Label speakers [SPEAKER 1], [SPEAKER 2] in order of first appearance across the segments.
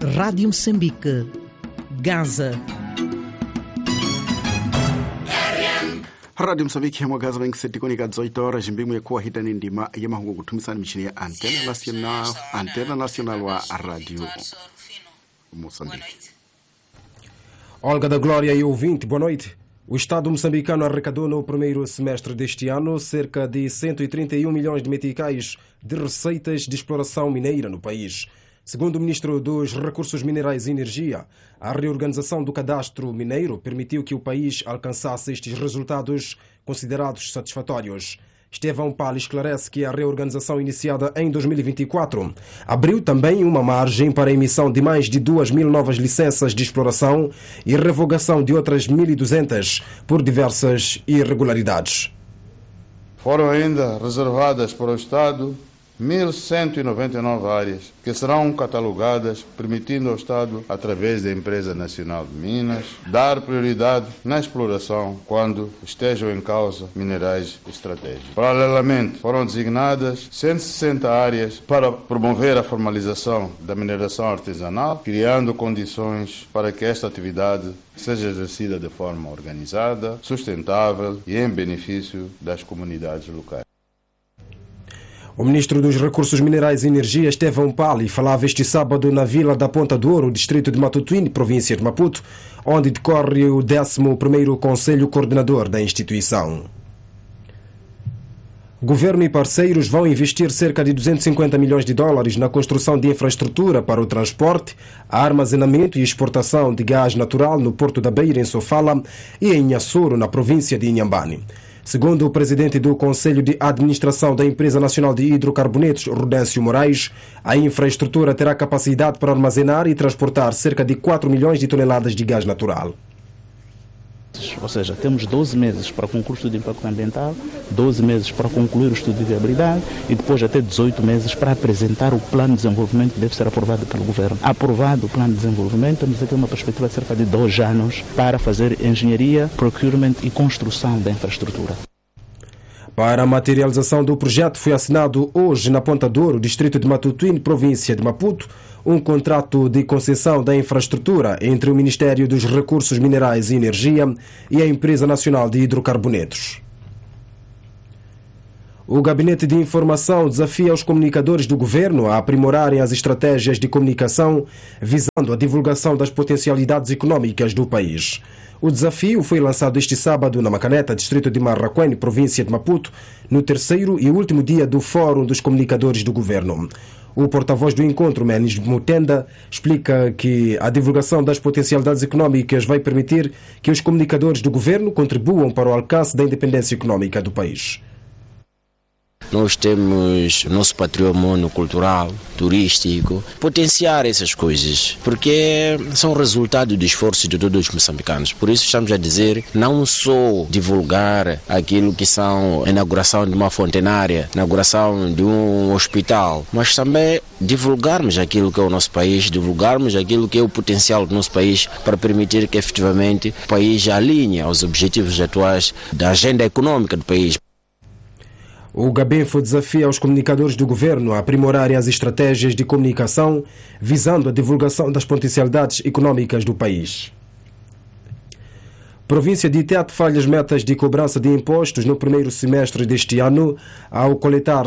[SPEAKER 1] Rádio Moçambique, Gaza.
[SPEAKER 2] Radio Msambiki hemo Gaza wengi setikonika 18 horas mbingu ya kuwa hita ni ndima yema hungo kutumisani mchini ya Antena Nacional wa Radio Moçambique.
[SPEAKER 3] Olga da Glória e ouvinte, boa noite. O Estado moçambicano arrecadou no primeiro semestre deste ano cerca de 131 milhões de meticais de receitas de exploração mineira no país. Segundo o Ministro dos Recursos Minerais e Energia, a reorganização do cadastro mineiro permitiu que o país alcançasse estes resultados considerados satisfatórios. Estevão Pal esclarece que a reorganização iniciada em 2024 abriu também uma margem para a emissão de mais de 2.000 novas licenças de exploração e revogação de outras 1.200 por diversas irregularidades.
[SPEAKER 4] Foram ainda reservadas para o Estado 1.199 áreas que serão catalogadas, permitindo ao Estado, através da Empresa Nacional de Minas, dar prioridade na exploração quando estejam em causa minerais estratégicos. Paralelamente, foram designadas 160 áreas para promover a formalização da mineração artesanal, criando condições para que esta atividade seja exercida de forma organizada, sustentável e em benefício das comunidades locais.
[SPEAKER 3] O Ministro dos Recursos Minerais e Energia, Estevão Pali, falava este sábado na Vila da Ponta do Ouro, distrito de Matutuíne, província de Maputo, onde decorre o 11º Conselho Coordenador da instituição. Governo e parceiros vão investir cerca de 250 milhões de dólares na construção de infraestrutura para o transporte, armazenamento e exportação de gás natural no Porto da Beira, em Sofala, e em Inhassoro, na província de Inhambane. Segundo o presidente do Conselho de Administração da Empresa Nacional de Hidrocarbonetos, Rudêncio Moraes, a infraestrutura terá capacidade para armazenar e transportar cerca de 4 milhões de toneladas de gás natural.
[SPEAKER 5] Ou seja, temos 12 meses para concluir o estudo de impacto ambiental, 12 meses para concluir o estudo de viabilidade e depois até 18 meses para apresentar o plano de desenvolvimento que deve ser aprovado pelo Governo. Aprovado o plano de desenvolvimento, temos aqui uma perspectiva de cerca de 2 anos para fazer engenharia, procurement e construção da infraestrutura.
[SPEAKER 3] Para a materialização do projeto foi assinado hoje na Ponta do Ouro, distrito de Matutuíne, província de Maputo, um contrato de concessão da infraestrutura entre o Ministério dos Recursos Minerais e Energia e a Empresa Nacional de Hidrocarbonetos. O Gabinete de Informação desafia os comunicadores do Governo a aprimorarem as estratégias de comunicação visando a divulgação das potencialidades económicas do país. O desafio foi lançado este sábado na Macaneta, distrito de Marraquém, província de Maputo, no 3º e último dia do Fórum dos Comunicadores do Governo. O porta-voz do encontro, Menis Mutenda, explica que a divulgação das potencialidades económicas vai permitir que os comunicadores do Governo contribuam para o alcance da independência económica do país.
[SPEAKER 6] Nós temos nosso patrimônio cultural, turístico, potenciar essas coisas, porque são resultado do esforço de todos os moçambicanos. Por isso estamos a dizer, não só divulgar aquilo que são a inauguração de uma fontenária, inauguração de um hospital, mas também divulgarmos aquilo que é o nosso país, divulgarmos aquilo que é o potencial do nosso país para permitir que efetivamente o país alinhe aos objetivos atuais da agenda econômica do país.
[SPEAKER 3] O Gabenfo desafia os comunicadores do Governo a aprimorarem as estratégias de comunicação visando a divulgação das potencialidades económicas do país. Província de Tete falha as metas de cobrança de impostos no primeiro semestre deste ano, ao coletar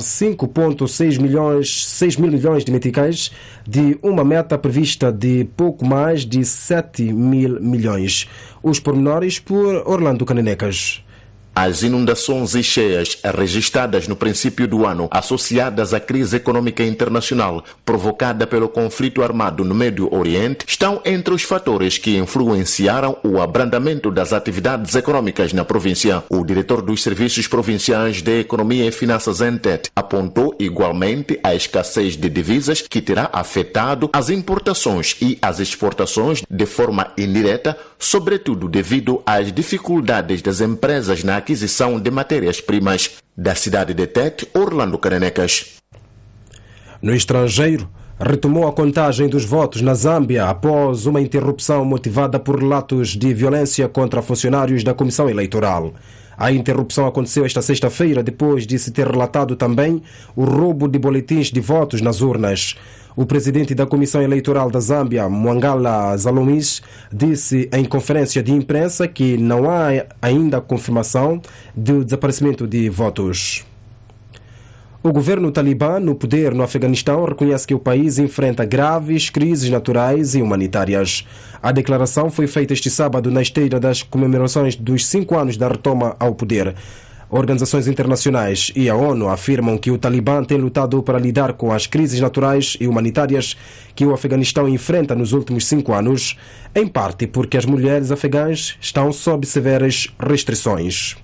[SPEAKER 3] 5,6 mil milhões de meticais, de uma meta prevista de pouco mais de 7 mil milhões. Os pormenores por Orlando Canenecas.
[SPEAKER 7] As inundações e cheias registradas no princípio do ano, associadas à crise econômica internacional provocada pelo conflito armado no Médio Oriente, estão entre os fatores que influenciaram o abrandamento das atividades econômicas na província. O diretor dos Serviços Provinciais de Economia e Finanças em Tete apontou igualmente a escassez de divisas que terá afetado as importações e as exportações de forma indireta, sobretudo devido às dificuldades das empresas na aquisição de matérias-primas. Da cidade de Tete, Orlando Canenecas.
[SPEAKER 3] No estrangeiro, retomou a contagem dos votos na Zâmbia após uma interrupção motivada por relatos de violência contra funcionários da Comissão Eleitoral. A interrupção aconteceu esta sexta-feira depois de se ter relatado também o roubo de boletins de votos nas urnas. O presidente da Comissão Eleitoral da Zâmbia, Mwangala Zalomis, disse em conferência de imprensa que não há ainda confirmação do desaparecimento de votos. O governo talibã no poder no Afeganistão reconhece que o país enfrenta graves crises naturais e humanitárias. A declaração foi feita este sábado na esteira das comemorações dos 5 anos da retoma ao poder. Organizações internacionais e a ONU afirmam que o Talibã tem lutado para lidar com as crises naturais e humanitárias que o Afeganistão enfrenta nos últimos 5 anos, em parte porque as mulheres afegãs estão sob severas restrições.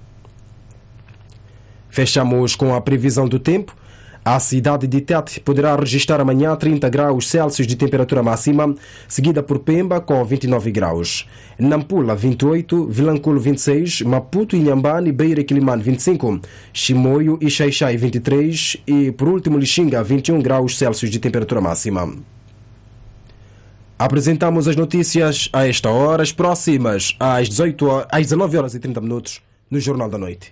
[SPEAKER 3] Fechamos com a previsão do tempo. A cidade de Tete poderá registrar amanhã 30 graus Celsius de temperatura máxima, seguida por Pemba com 29 graus. Nampula 28, Vilanculo 26, Maputo e Inhambane, Beira e Quilimane 25, Chimoio e Xaixai 23 e, por último, Lixinga 21 graus Celsius de temperatura máxima. Apresentamos as notícias a esta hora, as próximas às 19 horas e 30 minutos no Jornal da Noite.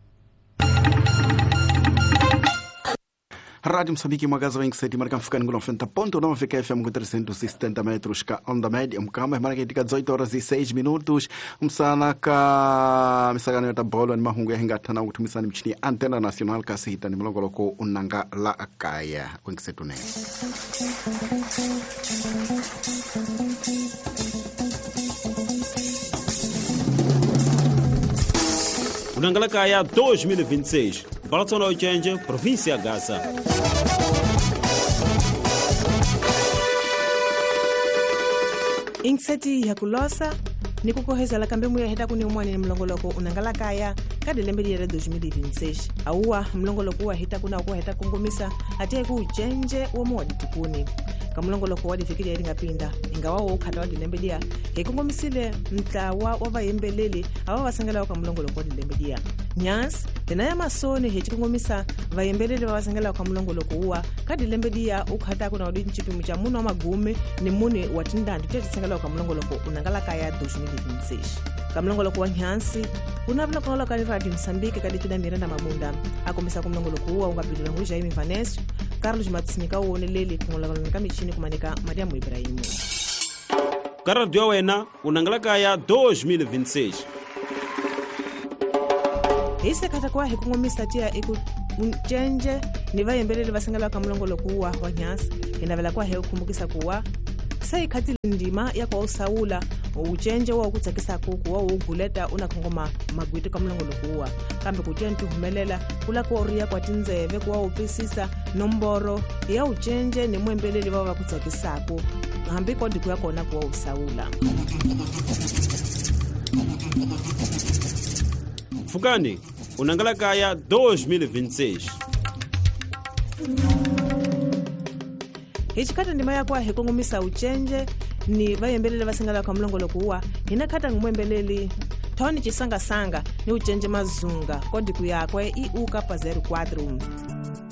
[SPEAKER 2] Rádio Moçambique, Magaza 27, marcam ficando no 90.9, fica FM com 370 metros, cá onda média, mkama, marca 18 horas e 6 minutos, msana ka misagano yata bolo, ni mahungu ya hingatana, utumisani mchini Antena Nacional, kasi hita ni mlongoloko unanga la akaya, wengisetune.
[SPEAKER 8] Unangalakaya 2026, Balaton Ochange, Província Gaza.
[SPEAKER 9] Inseti ya kulosa ni kukoheza la kambe muya heta kuni umwani ni mlongoloko unangalakaya kadi lembedi ya 2026. Auwa mlongoloko wa heta kuna ukuwa heta kungumisa atie kuchenje uomu waditukuni. Kamlongoloko wadi fikiri ya ringapinda ingawa ukata wadi lembedi ya hekungumisile mtawa wava yembeleli awa wasangala waka mlongoloko wadi lembedi ya Nyas, tenaya masoni hechikungumisa vayembelele wasangala waka mlongoloko uwa kadi lembedi ya ukata kuna wadi nchipi mcha munu wa magume ni muni watindandu tete sangala waka mlongoloko unangalakaya 2026. Kamlongoloko wa Nyansi unavula kunoloka ni Radio Msambike kadi tuna Miranda Mabunda akomisa kumlongoloko uwa ungapidula nguja Jaime Vanesio Carlos Matsinika uonelele kungolaka michini kumanika Mariamu Ibrahimu.
[SPEAKER 8] Karadio wena unangalakaya 2026.
[SPEAKER 9] Ise katakuwa hekungomisa tia iku unchenje ni vayembelele vasangala waka mlongoloko uwa wa Nyasi inavela kwa hekumbukisa kuwa sai kati ndima ya kwa usaula uchenje wa ukutakisa kuku wa uguleta unakongoma magwiti kwa mlongoloko uwa kambe kutia ntuhumelela kula kwa uria kwa tinzeve kwa upisisa nomboro ya uchenje ni mwembelele wa wakutakisa kuku hambiko diku ya kona kwa usaula.
[SPEAKER 8] Fukani unangalakaya 2026.
[SPEAKER 9] Hichikata ndima ya kwa hekungumisa uchenje ni vayembelele vasangala kwa mlongoloko uwa hinakata ngumwembeleli Tony Chisanga Sanga ni uchenje mazunga kodi kuyakwe iuka pa 04